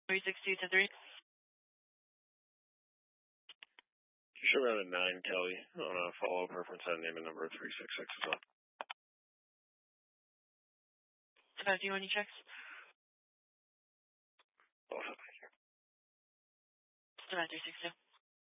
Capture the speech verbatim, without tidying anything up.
three six two ten three. You should run a nine, Kelly, on a follow-up reference on name and number three six six as well. Uh, do you want any checks? Both of them. About three six two.